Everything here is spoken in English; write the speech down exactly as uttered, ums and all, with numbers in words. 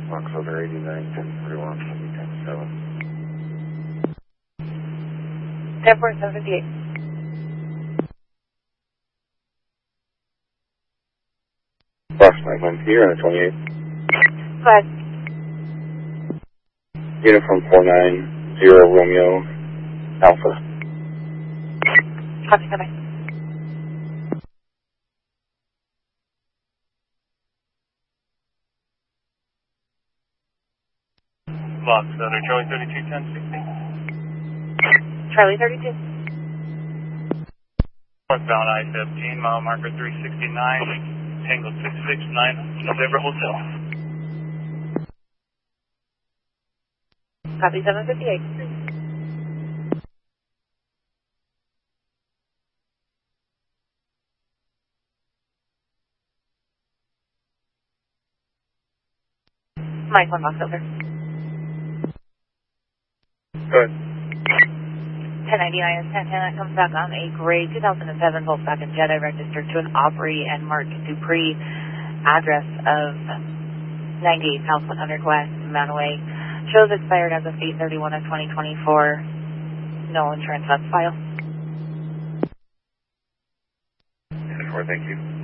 Fox over eighty-nine, ten forty-one, ten seven. ten forty-seven fifty-eight. Fox nine one, you're on a twenty-eight. Go ahead. Uniform four nine zero Romeo Alpha. Copy, copy. Fox under Charlie thirty-two, ten sixteen. Charlie thirty-two. Northbound I fifteen, mile marker three sixty-nine, Tango six six nine, November Hotel. Copy seven fifty-eight. Mike, one box over. Good. ten ninety-nine is ten ten. That comes back on a gray two thousand seven Volkswagen Jetta registered to an Opry and Mark Dupree, address of ninety-eight South one hundred West, Manaway. Shows expired as of eight thirty-one of twenty twenty-four. No insurance on file. ten four, thank you.